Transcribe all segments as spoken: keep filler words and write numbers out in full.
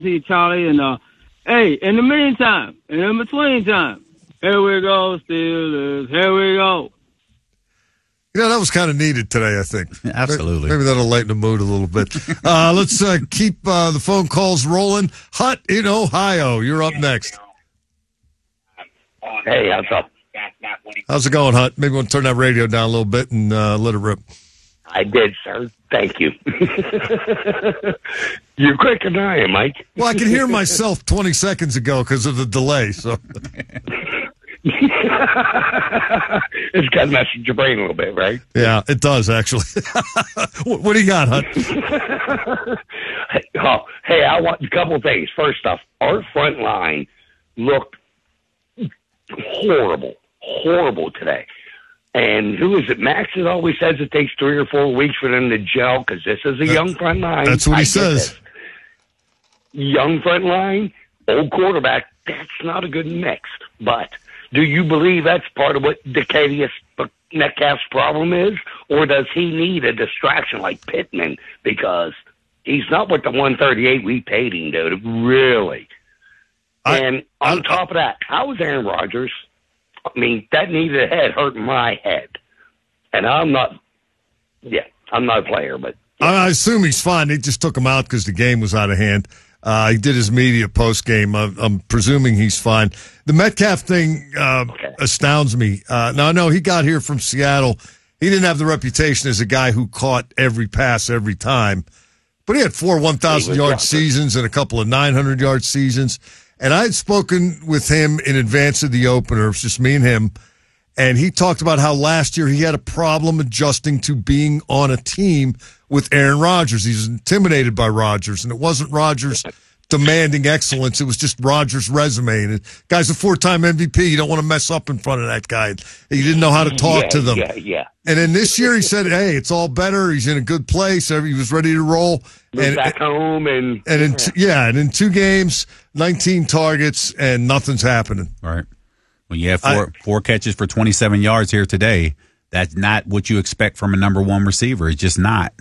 See Charlie, and uh, hey, in the meantime, and in between time, here we go, Steelers. Here we go. You know, that was kind of needed today, I think. Absolutely. Maybe that'll lighten the mood a little bit. Uh, let's uh, keep uh, the phone calls rolling. Hut in Ohio, you're up next. Hey, how's up? How's it going, Hut? Maybe we'll turn that radio down a little bit and uh, let it rip. I did, sir. Thank you. You're quicker than I am, Mike. Well, I can hear myself twenty seconds ago because of the delay. So it's got to mess with your brain a little bit, right? Yeah, it does, actually. what, what do you got, Hut? oh, hey, I want a couple of things. First off, our front line looked horrible, horrible today. And who is it? Max that always says it takes three or four weeks for them to gel because this is a that, young front line. That's what he I says. Young front line, old quarterback, that's not a good mix. But do you believe that's part of what Decadius Metcalf's problem is? Or does he need a distraction like Pittman? Because he's not what the one thirty-eight we paid him, dude. Really. I, and on I, top of that, how is Aaron Rodgers? I mean, that knee to the head hurt my head. And I'm not, yeah, I'm not a player, but. Yeah. I assume he's fine. They just took him out because the game was out of hand. Uh, he did his media post game. I'm, I'm presuming he's fine. The Metcalf thing uh, okay. astounds me. Uh, now, I know he got here from Seattle. He didn't have the reputation as a guy who caught every pass every time. But he had four one thousand yard seasons and a couple of nine hundred yard seasons. And I had spoken with him in advance of the opener. It was just me and him. And he talked about how last year he had a problem adjusting to being on a team with Aaron Rodgers. He was intimidated by Rodgers. And it wasn't Rodgers demanding excellence. It was just Rodgers' resume. And the guy's a four-time M V P. You don't want to mess up in front of that guy. He didn't know how to talk yeah, to them. Yeah, yeah. And then this year he said, hey, it's all better. He's in a good place. He was ready to roll. Moved and back home. And, and in t- yeah, and in two games, nineteen targets, and nothing's happening. Right. When you have four, I, four catches for twenty-seven yards here today, that's not what you expect from a number one receiver. It's just not.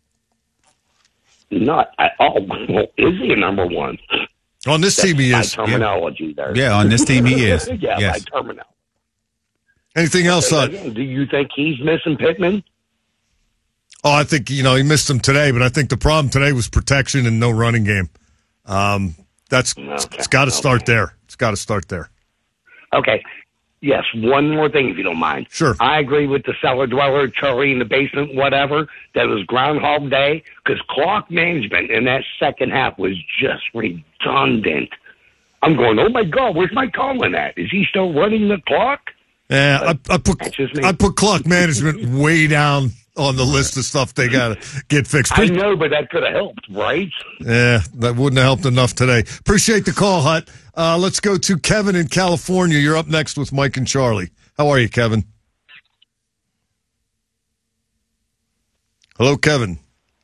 Not at all. Well, is he a number one? On this That's team, he is. My terminology yeah. there. Yeah, on this team, he is. yeah, yes. my terminology. Anything else? Uh, Do you think he's missing Pittman? Oh, I think, you know, he missed him today, but I think the problem today was protection and no running game. Um, that's okay. It's got to okay. start there. It's got to start there. Okay. Yes, one more thing, if you don't mind. Sure. I agree with the cellar dweller, Charlie in the basement, whatever, that was Groundhog Day, because clock management in that second half was just redundant. I'm going, oh, my God, where's Mike Conlon at? Is he still running the clock? Yeah, I, I put I put clock management way down on the list of stuff they got to get fixed. I know, but that could have helped, right? Yeah, that wouldn't have helped enough today. Appreciate the call, Hut. Uh, let's go to Kevin in California. You're up next with Mike and Charlie. How are you, Kevin? Hello, Kevin.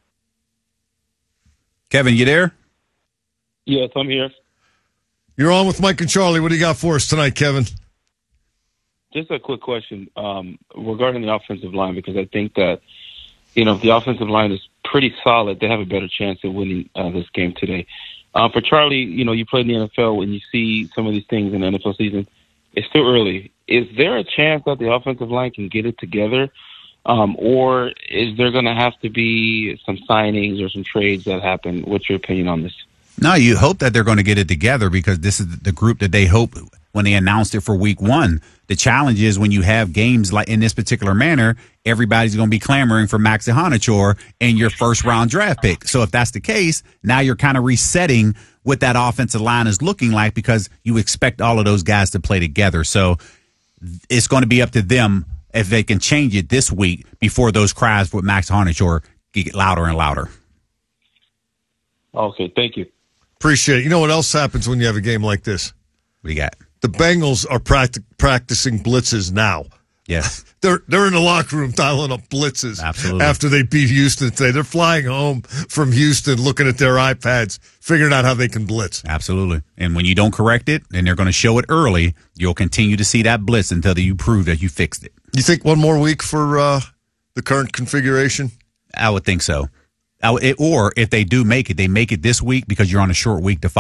Kevin, you there? Yes, I'm here. You're on with Mike and Charlie. What do you got for us tonight, Kevin? Just a quick question um, regarding the offensive line, because I think that, you know, if the offensive line is pretty solid, they have a better chance of winning uh, this game today. Uh, for Charlie, you know, you played in the N F L and you see some of these things in the N F L season. It's still early. Is there a chance that the offensive line can get it together? Um, or is there going to have to be some signings or some trades that happen? What's your opinion on this? No, you hope that they're going to get it together because this is the group that they hope when they announced it for week one. The challenge is when you have games like in this particular manner, everybody's going to be clamoring for Max Ihanichor and your first round draft pick. So if that's the case, now you're kind of resetting what that offensive line is looking like because you expect all of those guys to play together. So it's going to be up to them if they can change it this week before those cries for Max Ihanichor get louder and louder. Okay, thank you. Appreciate it. You know what else happens when you have a game like this? What do you got? The Bengals are practic- practicing blitzes now. Yes. They're they're in the locker room dialing up blitzes. Absolutely. After they beat Houston today. They're flying home from Houston, looking at their iPads, figuring out how they can blitz. Absolutely. And when you don't correct it, and they're going to show it early, you'll continue to see that blitz until you prove that you fixed it. You think one more week for uh, the current configuration? I would think so. I, it, or if they do make it, they make it this week because you're on a short week to